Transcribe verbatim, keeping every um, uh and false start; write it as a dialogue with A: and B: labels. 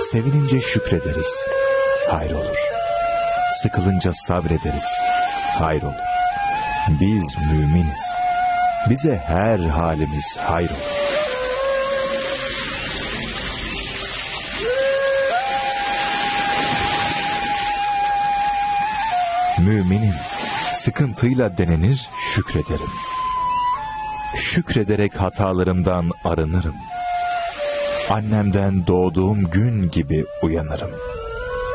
A: Sevinince şükrederiz, hayrolur. Sıkılınca sabrederiz, hayrolur. Biz müminiz. Bize her halimiz hayrolur. Müminim, sıkıntıyla denenir, şükrederim. Şükrederek hatalarımdan arınırım. Annemden doğduğum gün gibi uyanırım.